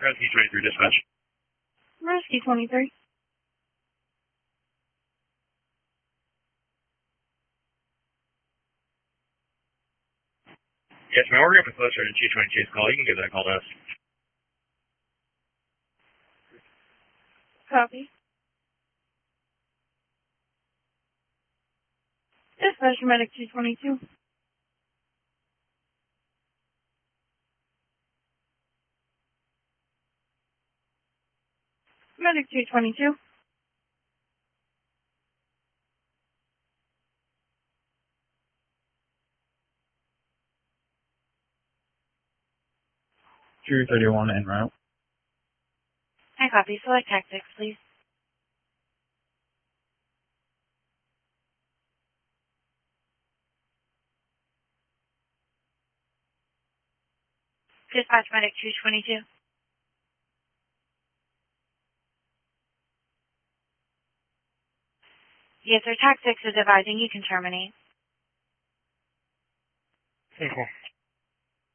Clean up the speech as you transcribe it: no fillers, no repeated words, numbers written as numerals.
Rescue 23 dispatch. Rescue 23. Yes, ma'am, we're going to put closer to 222's call. You can give that call to us. Copy. Dispatch medic 222. Medic 222. $231 en route. I copy. Select tactics, please. Dispatch medic 222. Yes, sir. Tactics is advising you can terminate. Okay, cool.